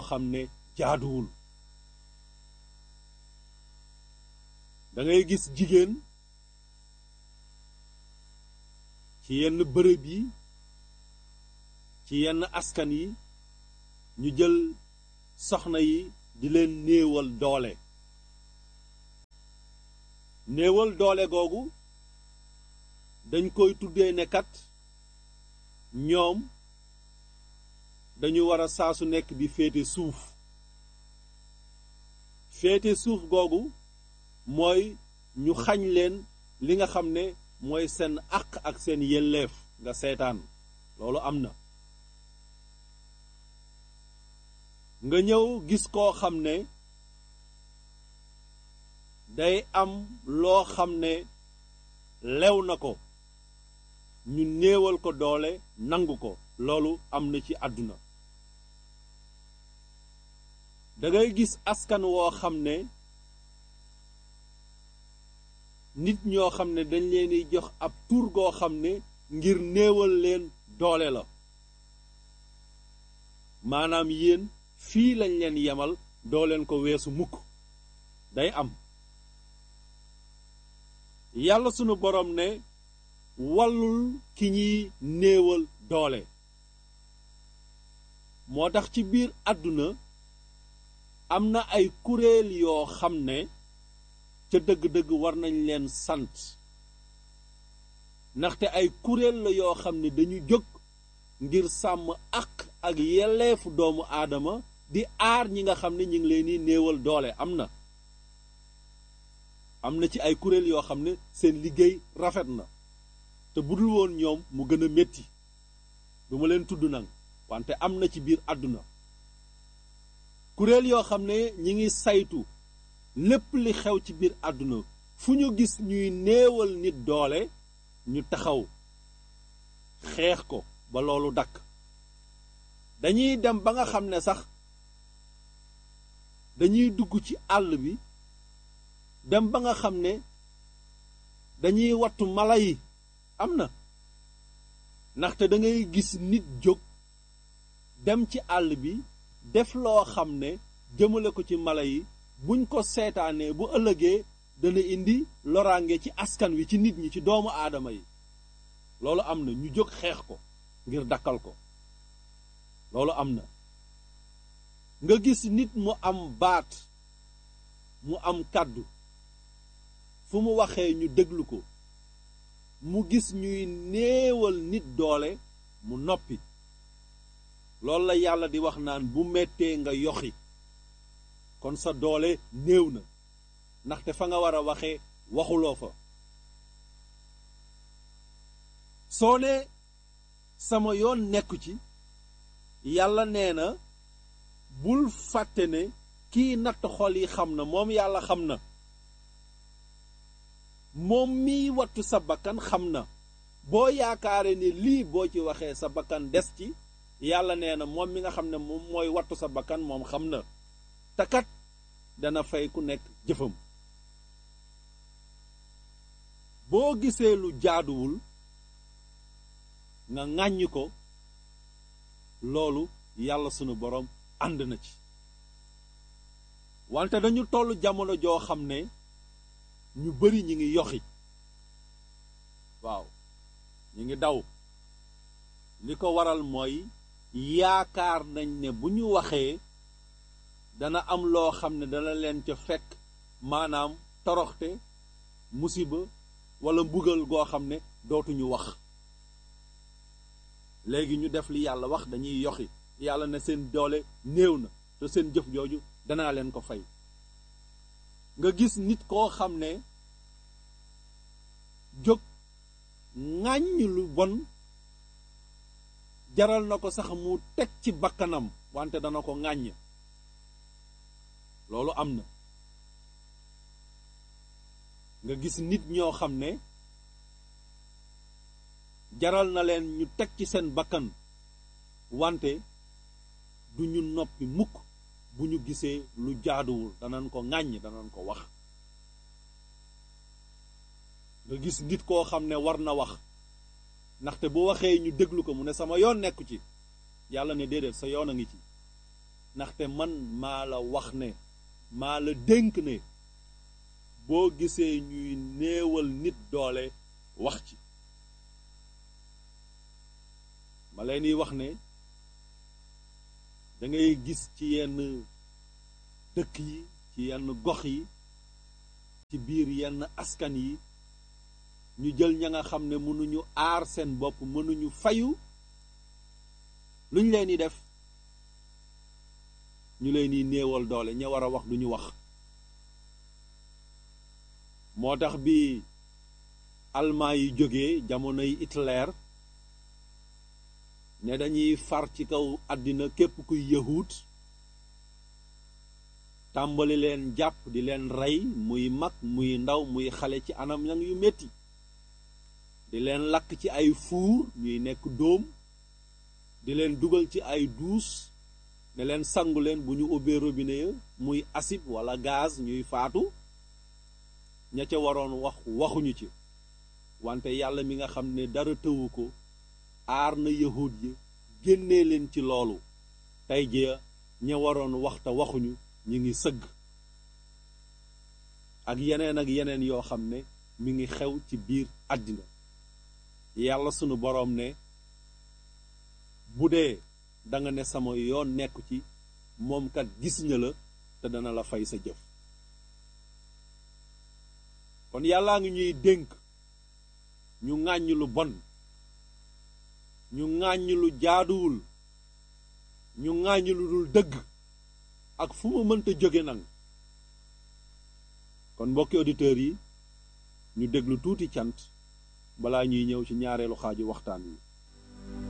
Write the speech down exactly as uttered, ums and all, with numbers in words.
xam ne jaaduwul. da ngay gis jigéen ci yenn bërëb yi ci yenn askan yi ñu jël soxna yi di leen néewal doole. néewal doole googu dañ koy tuddee ne kat ñoom dañu war a saa su nekk di féete suuf. féete suuf googu mooy ñu xañ leen li nga xam ne mooy seen àq ak seen yelleef nga seetaan loolu am na. nga ñëw gis koo xam ne day am loo xam ne lew na ko ñu néewal ko doole nangu ko loolu am na ci àdduna. dangay gis askan woo xam ne nit ñoo xam ne dañ leen di jox ab tur goo xam ne ngir néewal leen doole la. maanaam yéen fii lañ leen yemal doo leen ko weesu mukk day am. yàlla sunu borom ne wallul ki ñuy néewal doole. moo tax ci biir àdduna am na ay kuréel yoo xam ne ca dëgg-dëgg war nañ leen sant ndaxte ay kuréel la yoo xam ne dañu jóg ngir sàmm àq ak yelleefu doomu aadama di aar ñi nga xam ne ñu ngi leen di néewal doole. am na am na ci ay kuréel yoo xam ne seen liggéey rafet na te budul woon ñoom mu gën a metti du ma leen tudd nag wante am na ci biir àdduna kuréel yoo xam ne ñi ngi saytu lépp li xew ci biir àdduna fu ñu gis ñuy néewal nit doole ñu taxaw xeex ko ba loolu dakk. dañuy dem ba nga xam ne sax dañuy dugg ci àll bi dem ba nga xam ne dañuy wattu mala yi. am na ndaxte da ngay gis nit jóg dem ci àll bi def loo xam ne jëmale ko ci mala yi buñ ko seetaanee bu ëllëgee dana indi loraange ci askan wi ci nit ñi ci doomu aadama yi. loolu am na ñu jóg xeex ko ngir dakkal ko loolu am na. nga gis nit mu am baat mu am kàddu fu mu waxee ñu déglu ko mu gis ñuy néewal nit doole mu noppi. loolu la yàlla di wax naan bu mettee nga yoxi kon sa doole néew na ndaxte fa nga war a waxee waxuloo fa. soo ne sama yoon nekku ci yàlla nee na bul fàtte ne kii natt xol yi xam na moom yàlla xam na. moom miy wattu sa bakkan xam na. boo yaakaare ne lii boo ci waxee sa bakkan des ci yàlla nee na moom mi nga xam ne moom mooy wattu sa bakkan moom xam na te kat dana fay ku nekk jëfam. boo gisee lu jaaduwul nga ŋàññi ko loolu yàlla sunu borom ànd na ci. wante dañu tollu jamono joo xam ne ñu bari ñi ngi yoxi waaw ñi ngi daw. li ko waral mooy yaakaar nañ ne bu ñu waxee dana am loo xam ne dana leen ca fekk maanaam toroxte musiba walla mbugal goo xam ne dootuñu wax. léegi ñu def li yàlla wax dañuy yoxi yàlla ne seen doole néew na te seen jëf jooju danaa leen ko fay. nga gis nit koo xam ne jóg ŋàññ lu bon jaral na ko sax mu teg ci bakkanam wante dana ko ŋàññ. loolu am na. nga gis nit ñoo xam ne jaral na leen ñu teg ci seen bakkan wante du ñu noppi mukk bu ñu gisee lu jaaduwul danañ ko ŋàññ danañ ko wax. nga gis nit koo xam ne war na wax ndaxte bu waxee ñu déglu ko mu ne sama yoon nekku ci yàlla ne déedéet sa yoon a ngi ci ndaxte man maa la wax ne maa la dénk ne boo gisee ñuy néewal nit doole wax ci ma leen di wax ne da ngay gis ci yenn dëkk yi ci yenn gox yi ci biir yenn askan yi ñu jël ña nga xam ne mënuñu aar seen bopp mënuñu fayu luñ leen di def ñu leen di néewal doole ña war a wax duñu wax moo tax bi allemand yi jógee jamonoy Hitler ne dañuy far ci kaw àddina képp kuy yahuud tàmbali leen jàpp di leen rey muy mag muy ndaw muy xale ci anam yang yu metti di leen lakk ci ay fuur ñuy nekk dóom di leen dugal ci ay duus ne leen sangu leen bu ñu ubbee robinet ya muy acide wala gaz ñuy faatu ña ca waroon wax waxuñu ci wante yàlla mi nga xam ne dara tëwu ko aar na yahud yi génnee leen ci loolu tey jii ña waroon wax te waxuñu ñi ngi sëgg ak yeneen ak yeneen yoo xam ne mi ngi xew ci biir àddina yàlla sunu boroom ne bu dee danga ne sama yoon nekku ci moom kat gis na la te dana la fay sa jëf kon yàllaa ngi ñuy dénk ñu ŋàññ lu bon ñu ŋàññ lu jaaduwul ñu ŋàññ lu dul dëgg ak fu mu mënta jóge nag kon mbokki auditeurs yi ñu déglu tuuti cant balaa ñuy ñëw ci ñaareelu xaaju waxtaan wi